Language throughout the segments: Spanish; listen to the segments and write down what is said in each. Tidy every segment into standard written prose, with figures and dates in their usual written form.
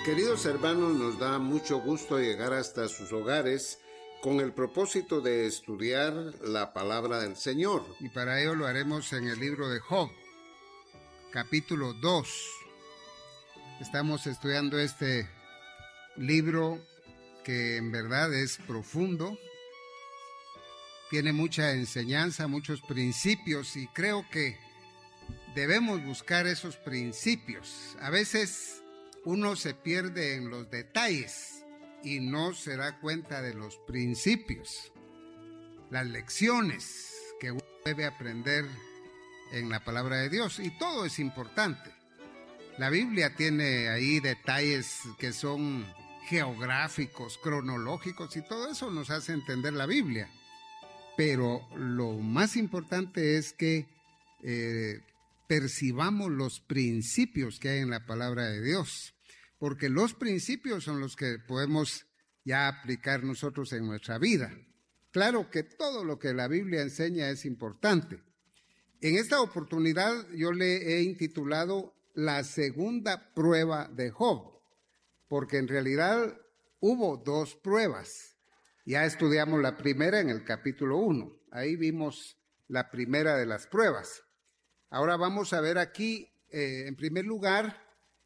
Queridos hermanos, nos da mucho gusto llegar hasta sus hogares con el propósito de estudiar la palabra del Señor. Y para ello lo haremos en el libro de Job, capítulo 2. Estamos estudiando este libro que en verdad es profundo, tiene mucha enseñanza, muchos principios, y creo que debemos buscar esos principios. A veces uno se pierde en los detalles y no se da cuenta de los principios, las lecciones que uno debe aprender en la palabra de Dios, y todo es importante. La Biblia tiene ahí detalles que son geográficos, cronológicos, y todo eso nos hace entender la Biblia. Pero lo más importante es que percibamos los principios que hay en la palabra de Dios, porque los principios son los que podemos ya aplicar nosotros en nuestra vida. Claro que todo lo que la Biblia enseña es importante. En esta oportunidad yo le he intitulado La segunda prueba de Job, porque en realidad hubo dos pruebas. Ya estudiamos la primera en el capítulo 1, ahí vimos la primera de las pruebas. Ahora vamos a ver aquí, en primer lugar,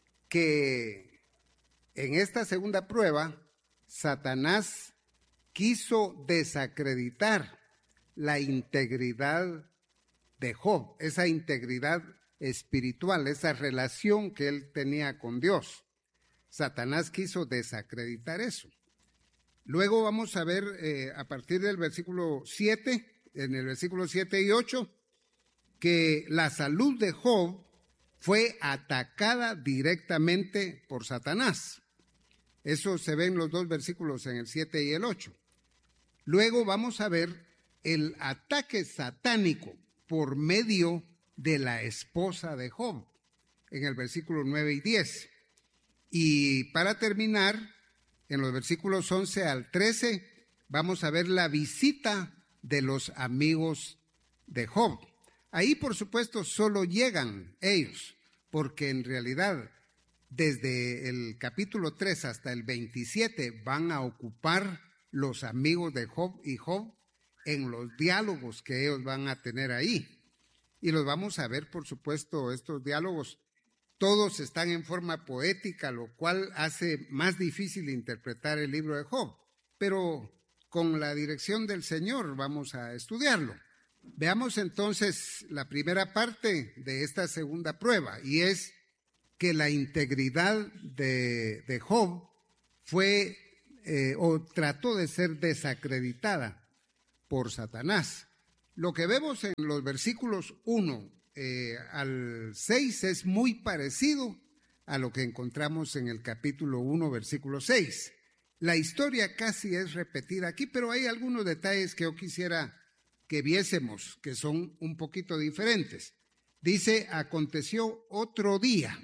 que en esta segunda prueba, Satanás quiso desacreditar la integridad de Job, esa integridad espiritual, esa relación que él tenía con Dios. Satanás quiso desacreditar eso. Luego vamos a ver a partir del versículo 7, en el versículo 7 y 8, que la salud de Job fue atacada directamente por Satanás. Eso se ve en los dos versículos, en el 7 y el 8. Luego vamos a ver el ataque satánico por medio de la esposa de Job, en el versículo 9 y 10. Y para terminar, en los versículos 11 al 13, vamos a ver la visita de los amigos de Job. Ahí, por supuesto, solo llegan ellos, porque en realidad, desde el capítulo 3 hasta el 27, van a ocupar los amigos de Job y Job en los diálogos que ellos van a tener ahí. Y los vamos a ver, por supuesto, estos diálogos. Todos están en forma poética, lo cual hace más difícil interpretar el libro de Job. Pero con la dirección del Señor vamos a estudiarlo. Veamos entonces la primera parte de esta segunda prueba, y es que la integridad de Job fue o trató de ser desacreditada por Satanás. Lo que vemos en los versículos 1 al 6 es muy parecido a lo que encontramos en el capítulo 1, versículo 6. La historia casi es repetida aquí, pero hay algunos detalles que yo quisiera que viésemos, que son un poquito diferentes. Dice, aconteció otro día.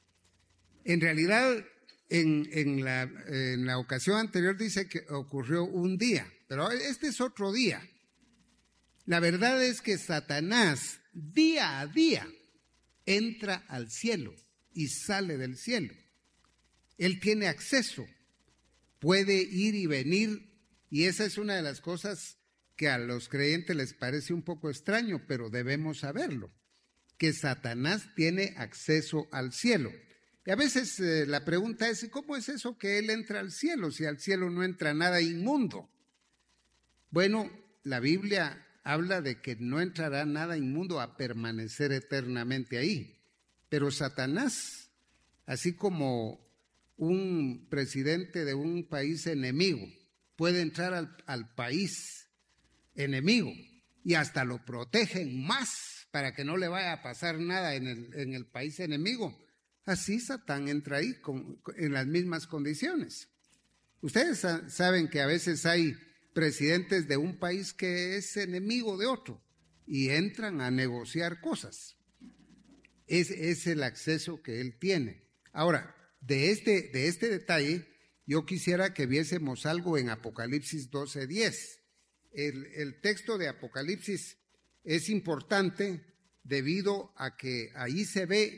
En realidad, en la ocasión anterior dice que ocurrió un día, pero este es otro día. La verdad es que Satanás, día a día, entra al cielo y sale del cielo. Él tiene acceso, puede ir y venir, y esa es una de las cosas que a los creyentes les parece un poco extraño, pero debemos saberlo, que Satanás tiene acceso al cielo. Y a veces la pregunta es, ¿cómo es eso que él entra al cielo si al cielo no entra nada inmundo? Bueno, la Biblia habla de que no entrará nada inmundo a permanecer eternamente ahí. Pero Satanás, así como un presidente de un país enemigo puede entrar al país enemigo y hasta lo protegen más para que no le vaya a pasar nada en el país enemigo, así Satán entra ahí en las mismas condiciones. Ustedes saben que a veces hay presidentes de un país que es enemigo de otro y entran a negociar cosas. Es el acceso que él tiene. Ahora, de este detalle, yo quisiera que viésemos algo en Apocalipsis 12:10. El texto de Apocalipsis es importante debido a que ahí se ve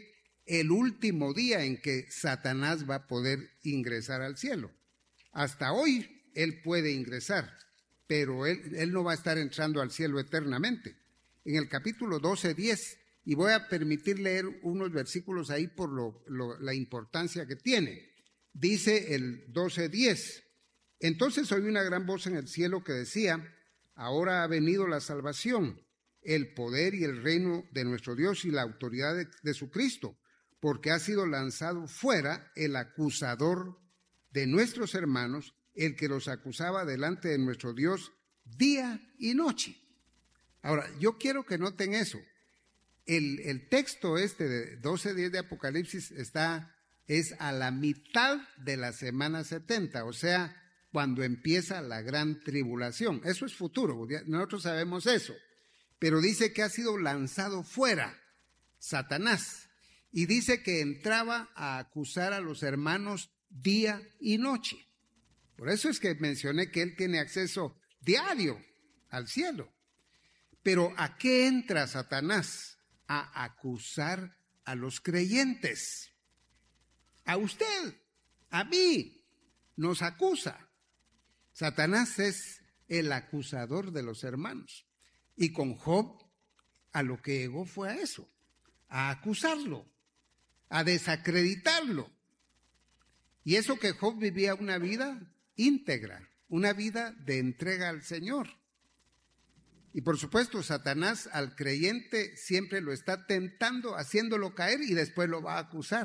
el último día en que Satanás va a poder ingresar al cielo. Hasta hoy él puede ingresar, pero él no va a estar entrando al cielo eternamente. En el capítulo 12:10, y voy a permitir leer unos versículos ahí por la importancia que tiene. Dice el 12:10, entonces oí una gran voz en el cielo que decía, ahora ha venido la salvación, el poder y el reino de nuestro Dios y la autoridad de su Cristo, porque ha sido lanzado fuera el acusador de nuestros hermanos, el que los acusaba delante de nuestro Dios día y noche. Ahora, yo quiero que noten eso. El texto de 12:10 de Apocalipsis es a la mitad de la semana 70, o sea, cuando empieza la gran tribulación. Eso es futuro, nosotros sabemos eso. Pero dice que ha sido lanzado fuera Satanás, y dice que entraba a acusar a los hermanos día y noche. Por eso es que mencioné que él tiene acceso diario al cielo. Pero ¿a qué entra Satanás? A acusar a los creyentes. A usted, a mí, nos acusa. Satanás es el acusador de los hermanos. Y con Job, a lo que llegó fue a eso, a acusarlo, a desacreditarlo. Y eso que Job vivía una vida íntegra, una vida de entrega al Señor. Y por supuesto, Satanás al creyente siempre lo está tentando, haciéndolo caer y después lo va a acusar.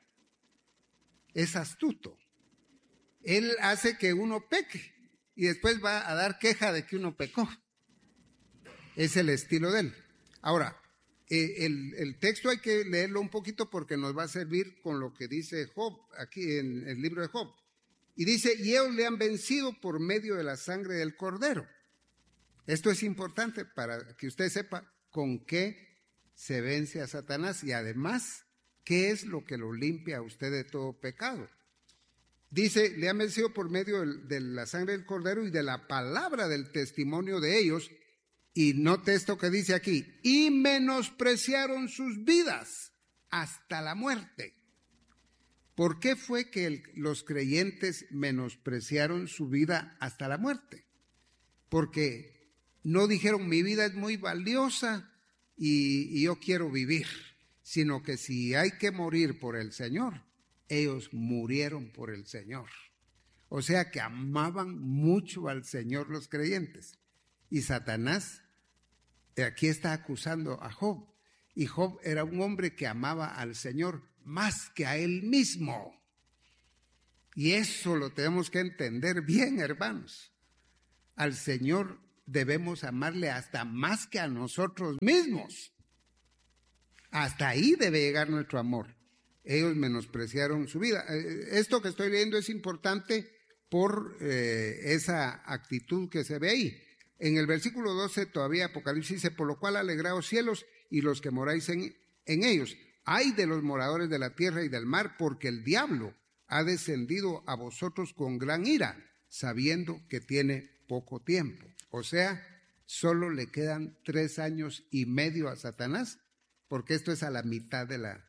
Es astuto. Él hace que uno peque y después va a dar queja de que uno pecó. Es el estilo de él. Ahora, el texto hay que leerlo un poquito porque nos va a servir con lo que dice Job, aquí en el libro de Job. Y dice, y ellos le han vencido por medio de la sangre del Cordero. Esto es importante para que usted sepa con qué se vence a Satanás y además, qué es lo que lo limpia a usted de todo pecado. Dice, le han vencido por medio de la sangre del Cordero y de la palabra del testimonio de ellos. Y note esto que dice aquí, y menospreciaron sus vidas hasta la muerte. ¿Por qué fue que los creyentes menospreciaron su vida hasta la muerte? Porque no dijeron, mi vida es muy valiosa y yo quiero vivir, sino que si hay que morir por el Señor, ellos murieron por el Señor. O sea que amaban mucho al Señor los creyentes. Y Satanás aquí está acusando a Job. Y Job era un hombre que amaba al Señor más que a él mismo. Y eso lo tenemos que entender bien, hermanos. Al Señor debemos amarle hasta más que a nosotros mismos. Hasta ahí debe llegar nuestro amor. Ellos menospreciaron su vida. Esto que estoy leyendo es importante por esa actitud que se ve ahí. En el versículo 12 todavía Apocalipsis dice, por lo cual alegraos cielos y los que moráis en ellos. Ay de los moradores de la tierra y del mar, porque el diablo ha descendido a vosotros con gran ira, sabiendo que tiene poco tiempo. O sea, solo le quedan 3 años y medio a Satanás, porque esto es a la mitad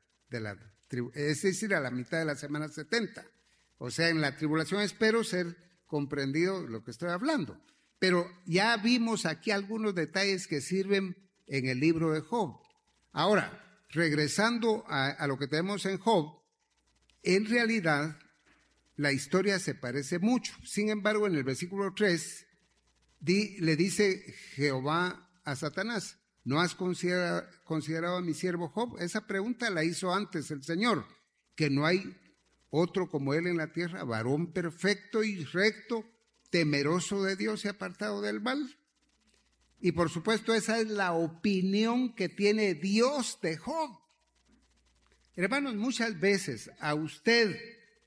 es decir, a la mitad de la semana 70. O sea, en la tribulación espero ser comprendido lo que estoy hablando. Pero ya vimos aquí algunos detalles que sirven en el libro de Job. Ahora, regresando a lo que tenemos en Job, en realidad la historia se parece mucho. Sin embargo, en el versículo 3 le dice Jehová a Satanás, ¿no has considerado a mi siervo Job? Esa pregunta la hizo antes el Señor, que no hay otro como él en la tierra, varón perfecto y recto, temeroso de Dios y apartado del mal. Y por supuesto esa es la opinión que tiene Dios de Job. Hermanos, muchas veces a usted,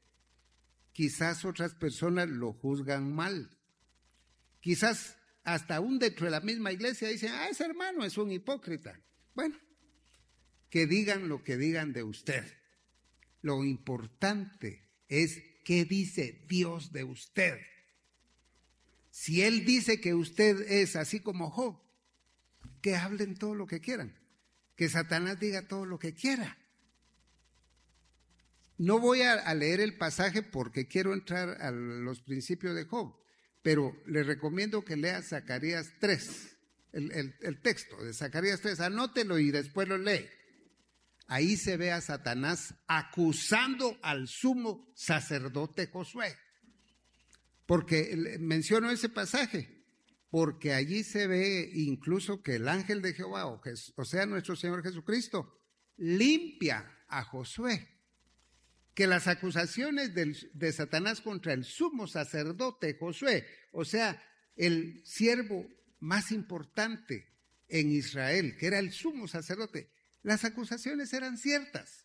quizás otras personas lo juzgan mal. Quizás hasta aún dentro de la misma iglesia dicen, ese hermano es un hipócrita. Bueno, que digan lo que digan de usted. Lo importante es qué dice Dios de usted. Si Él dice que usted es así como Job, que hablen todo lo que quieran, que Satanás diga todo lo que quiera. No voy a leer el pasaje porque quiero entrar a los principios de Job, pero le recomiendo que lea Zacarías 3, el texto de Zacarías 3, anótelo y después lo lee. Ahí se ve a Satanás acusando al sumo sacerdote Josué. Porque menciono ese pasaje, porque allí se ve incluso que el ángel de Jehová, o sea, nuestro Señor Jesucristo, limpia a Josué. Que las acusaciones de Satanás contra el sumo sacerdote Josué, o sea, el siervo más importante en Israel, que era el sumo sacerdote, las acusaciones eran ciertas.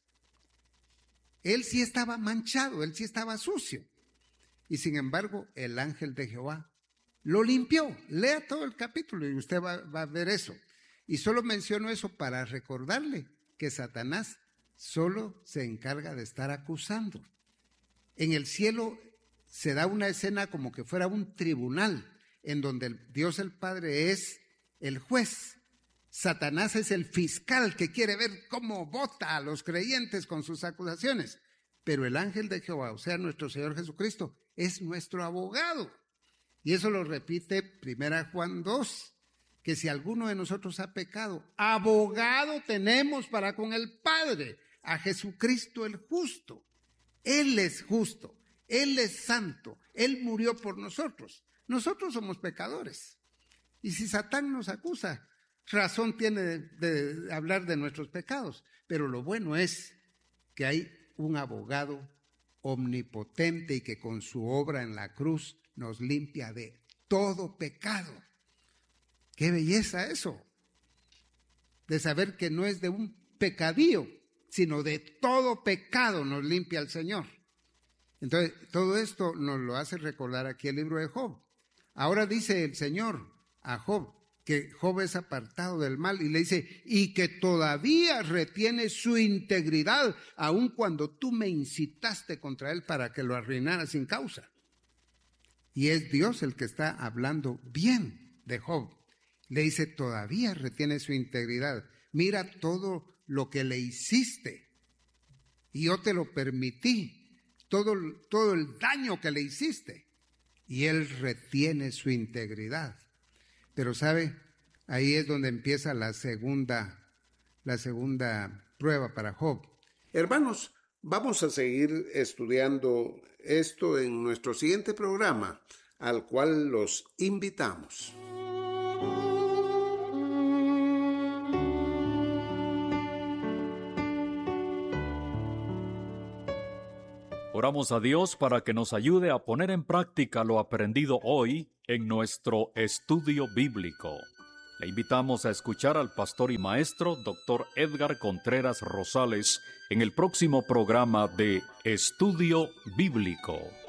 Él sí estaba manchado, él sí estaba sucio. Y sin embargo, el ángel de Jehová lo limpió. Lea todo el capítulo y usted va a ver eso. Y solo menciono eso para recordarle que Satanás solo se encarga de estar acusando. En el cielo se da una escena como que fuera un tribunal, en donde Dios el Padre es el juez. Satanás es el fiscal que quiere ver cómo vota a los creyentes con sus acusaciones. Pero el ángel de Jehová, o sea, nuestro Señor Jesucristo, es nuestro abogado. Y eso lo repite 1 Juan 2. Que si alguno de nosotros ha pecado, abogado tenemos para con el Padre, a Jesucristo el justo. Él es justo, Él es santo, Él murió por nosotros. Nosotros somos pecadores. Y si Satán nos acusa, razón tiene de hablar de nuestros pecados. Pero lo bueno es que hay un abogado omnipotente y que con su obra en la cruz nos limpia de todo pecado. ¡Qué belleza eso! De saber que no es de un pecadillo, sino de todo pecado nos limpia el Señor. Entonces, todo esto nos lo hace recordar aquí el libro de Job. Ahora dice el Señor a Job que Job es apartado del mal y le dice, y que todavía retiene su integridad, aun cuando tú me incitaste contra él para que lo arruinara sin causa. Y es Dios el que está hablando bien de Job. Le dice, todavía retiene su integridad. Mira todo lo que le hiciste. Y yo te lo permití. Todo el daño que le hiciste. Y él retiene su integridad. Pero ¿sabe? Ahí es donde empieza la segunda prueba para Job. Hermanos, vamos a seguir estudiando esto en nuestro siguiente programa, al cual los invitamos. Oramos a Dios para que nos ayude a poner en práctica lo aprendido hoy en nuestro estudio bíblico. Le invitamos a escuchar al pastor y maestro Dr. Edgar Contreras Rosales en el próximo programa de Estudio Bíblico.